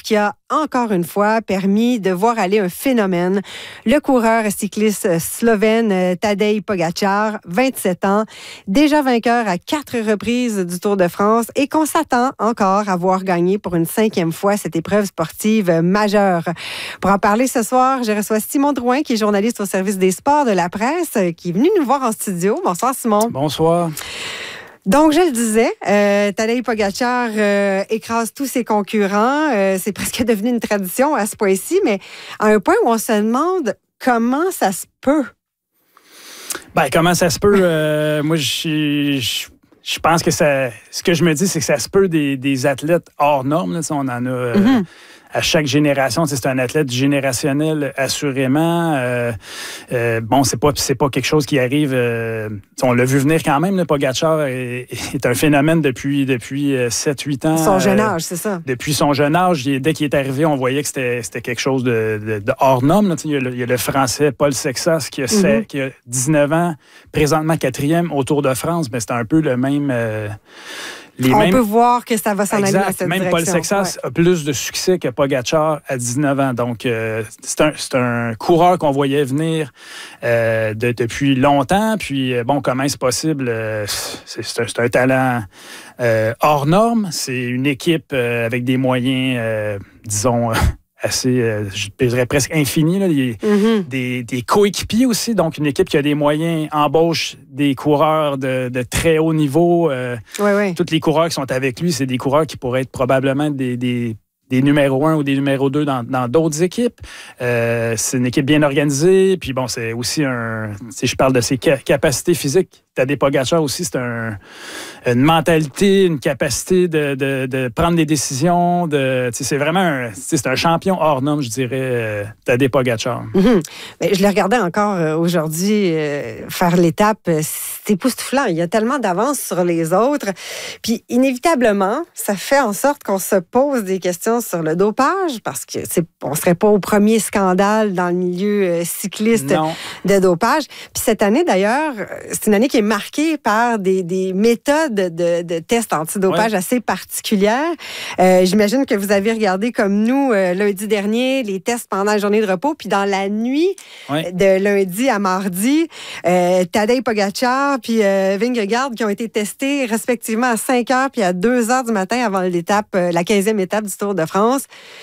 qui a encore une fois permis de voir aller un phénomène. Le coureur cycliste slovène Tadej Pogačar, 27 ans, déjà vainqueur à 4 reprises du Tour de France et qu'on s'attend encore à voir gagner pour une 5e fois cette épreuve sportive majeure. Pour en parler ce soir, je reçois Simon Drouin, qui est journaliste au service des sports de la presse, qui est venu nous voir en studio. Bonsoir, Simon. Bonsoir. Donc, je le disais, Tadej Pogačar écrase tous ses concurrents. C'est presque devenu une tradition à ce point-ci, mais à un point où on se demande comment ça se peut. Ben, comment ça se peut? Moi, je pense que ça... Ce que je me dis, c'est que ça se peut des athlètes hors normes. Là, on en a... À chaque génération, c'est un athlète générationnel, assurément. Bon, c'est pas quelque chose qui arrive... on l'a vu venir quand même, le Pogačar est un phénomène depuis 7-8 ans. Son jeune âge, c'est ça. Depuis son jeune âge, dès qu'il est arrivé, on voyait que c'était quelque chose de hors norme. Là. Il y a le Français Paul Sexas qui a 19 ans, présentement 4e au Tour de France. Ben, c'est un peu le même... On peut voir que ça va s'en aller dans cette même direction. Paul Sexas a plus de succès que Pogačar à 19 ans. Donc, c'est un coureur qu'on voyait venir depuis longtemps. Puis, bon, comment c'est possible? C'est un talent hors norme. C'est une équipe avec des moyens, disons... assez, je dirais presque infini, là, des coéquipiers aussi, donc une équipe qui a des moyens, embauche des coureurs de très haut niveau. Tous les coureurs qui sont avec lui, c'est des coureurs qui pourraient être probablement des numéros 1 ou des numéros 2 dans d'autres équipes. C'est une équipe bien organisée, puis bon, c'est aussi si je parle de ses capacités physiques, Tadej Pogačar aussi, c'est une mentalité, une capacité de prendre des décisions. C'est vraiment c'est un champion hors norme, je dirais, Tadej Pogačar. Mais je le regardais encore aujourd'hui faire l'étape. C'est époustouflant. Il y a tellement d'avance sur les autres. Puis, inévitablement, ça fait en sorte qu'on se pose des questions sur le dopage, parce qu'on ne serait pas au premier scandale dans le milieu cycliste de dopage. Puis cette année, d'ailleurs, c'est une année qui est marquée par des méthodes de tests antidopage assez particulières. J'imagine que vous avez regardé comme nous lundi dernier les tests pendant la journée de repos, puis dans la nuit de lundi à mardi, Tadej Pogačar puis Vingegaard qui ont été testés respectivement à 5 heures puis à 2 heures du matin avant l'étape, la 15e étape du Tour de France.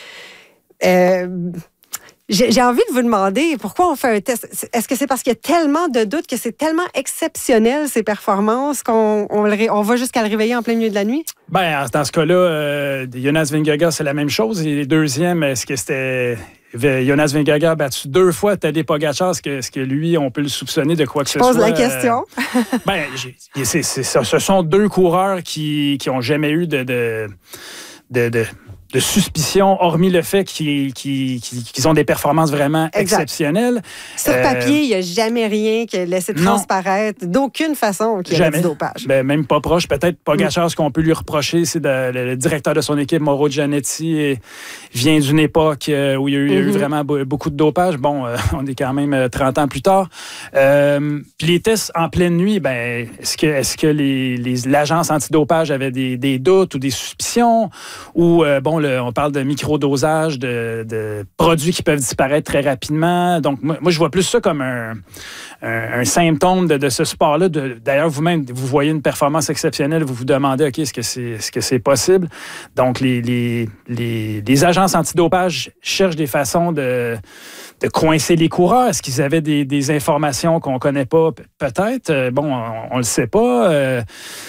J'ai envie de vous demander pourquoi on fait un test. Est-ce que c'est parce qu'il y a tellement de doutes, que c'est tellement exceptionnel, ces performances, qu'on va jusqu'à le réveiller en plein milieu de la nuit? Ben, dans ce cas-là, Jonas Vingegaard, c'est la même chose. Et les deuxièmes, est-ce que c'était... Jonas Vingegaard a battu 2 fois Tadej Pogačar, est-ce que lui, on peut le soupçonner de quoi que ce soit? Je pose la question. Ce sont 2 coureurs qui n'ont jamais eu de suspicion, hormis le fait qu'ils ont des performances vraiment exceptionnelles. Sur papier, il n'y a jamais rien qui a laissé transparaître d'aucune façon qu'il y avait du dopage. Ben, même pas proche. Peut-être Pogačar, ce qu'on peut lui reprocher, c'est le directeur de son équipe, Mauro Gianetti, vient d'une époque où il y a eu vraiment beaucoup de dopage. Bon, on est quand même 30 ans plus tard. Puis les tests en pleine nuit, ben, est-ce que l'agence antidopage avait des doutes ou des suspicions? Ou, on parle de microdosage, de produits qui peuvent disparaître très rapidement. Donc, moi je vois plus ça comme un symptôme de ce sport-là. D'ailleurs, vous-même, vous voyez une performance exceptionnelle, vous vous demandez, OK, est-ce que c'est possible? Donc, les agences antidopage cherchent des façons de coincer les coureurs. Est-ce qu'ils avaient des informations qu'on ne connaît pas? Peut-être. Bon, on ne le sait pas.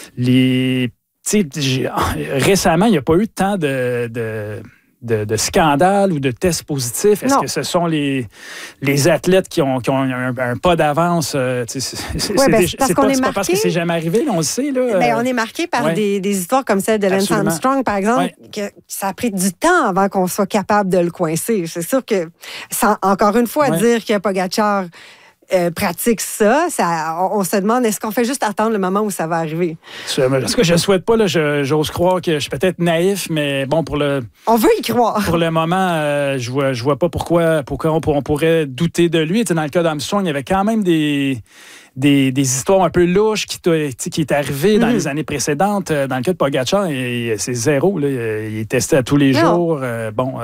Récemment, il n'y a pas eu tant de scandales ou de tests positifs. Est-ce que ce sont les athlètes qui ont un pas d'avance? C'est pas parce que c'est jamais arrivé, on le sait. Là. Ben, on est marqué par des histoires comme celle de Lance Armstrong, par exemple, que ça a pris du temps avant qu'on soit capable de le coincer. C'est sûr que, encore une fois, dire qu'il y a Pogačar pratique ça, on se demande, est-ce qu'on fait juste attendre le moment où ça va arriver? Ce que je ne souhaite pas, là, j'ose croire que je suis peut-être naïf, mais bon, on veut y croire. Pour le moment, je vois pas pourquoi on pourrait douter de lui. Dans le cas d'Armstrong, il y avait quand même des histoires un peu louches qui est arrivé dans les années précédentes. Dans le cas de Pogačar, c'est zéro. Là. Il est testé à tous les jours.